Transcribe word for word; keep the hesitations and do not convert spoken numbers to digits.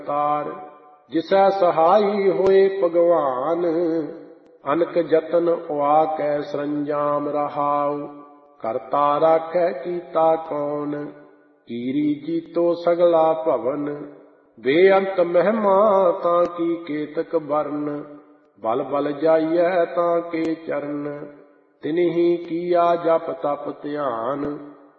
ਤਾਰ। ਜਿਸੈ ਸਹਾਈ ਹੋਏ ਭਗਵਾਨ, ਅਨਕ ਜਤਨ ਉਆ ਕੈ ਸਰੰਜਾਮ ਰਹਾਉ। ਕਰਤਾ ਰਾਖੈ ਕੀਤਾ ਕੌਣ, ਕੀਰੀ ਜੀਤੋ ਸਗਲਾ ਭਵਨ। ਬੇਅੰਤ ਮਹਿਮਾ ਤਾਂ ਕੀ ਕੇਤਕ ਬਰਨ, ਬਲ ਬਲ ਜਾਈਐ ਤਾਂ ਕੇ ਚਰਨ। ਤਿਨਹੀ ਕੀਆ ਜਪ ਤਪ ਧਿਆਨ,